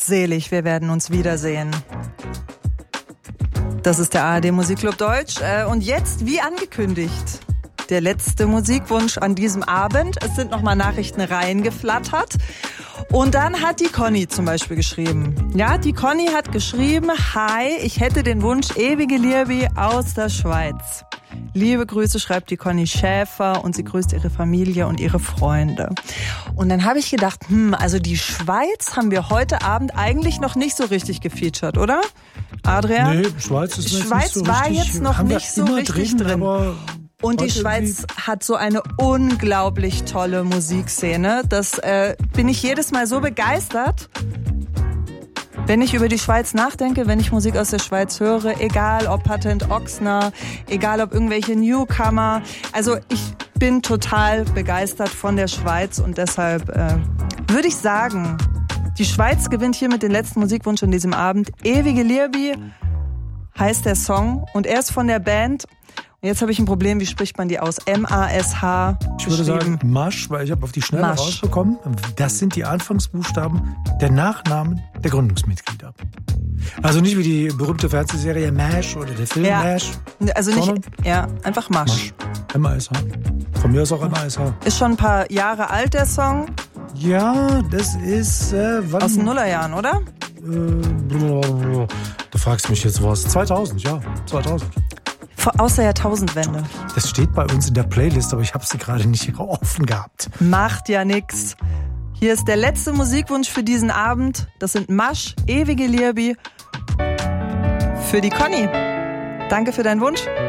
selig, wir werden uns wiedersehen. Das ist der ARD Musikclub Deutsch. Und jetzt, wie angekündigt, der letzte Musikwunsch an diesem Abend. Es sind nochmal Nachrichten reingeflattert. Und dann hat die Conny zum Beispiel geschrieben. Ja, die Conny hat geschrieben: Hi, ich hätte den Wunsch Ewige Liebe aus der Schweiz. Liebe Grüße, schreibt die Conny Schäfer, und sie grüßt ihre Familie und ihre Freunde. Und dann habe ich gedacht, also die Schweiz haben wir heute Abend eigentlich noch nicht so richtig gefeatured, oder? Adrian? Nee, Schweiz ist Schweiz nicht so war richtig, jetzt noch nicht so richtig drin. Und die Schweiz hat so eine unglaublich tolle Musikszene. Das bin ich jedes Mal so begeistert, wenn ich über die Schweiz nachdenke, wenn ich Musik aus der Schweiz höre, egal ob Patent Ochsner, egal ob irgendwelche Newcomer. Also ich bin total begeistert von der Schweiz und deshalb würde ich sagen, die Schweiz gewinnt hier mit dem letzten Musikwunsch an diesem Abend. Ewige Liebe heißt der Song und er ist von der Band. Und jetzt habe ich ein Problem, wie spricht man die aus? M-A-S-H. Ich würde sagen Masch, weil ich habe auf die Schnelle rausbekommen. Das sind die Anfangsbuchstaben der Nachnamen der Gründungsmitglieder. Also nicht wie die berühmte Fernsehserie MASH oder der Film MASH. Also nicht, einfach Masch. M-A-S-H. Von mir aus auch M-A-S-H. Ist schon ein paar Jahre alt, der Song. Ja, das ist... wann? Aus den Nullerjahren, oder? Da fragst du mich jetzt was. 2000, ja. 2000. Aus der Jahrtausendwende. Das steht bei uns in der Playlist, aber ich habe sie gerade nicht offen gehabt. Macht ja nix. Hier ist der letzte Musikwunsch für diesen Abend. Das sind Masch, Ewige Liebe für die Conny. Danke für deinen Wunsch.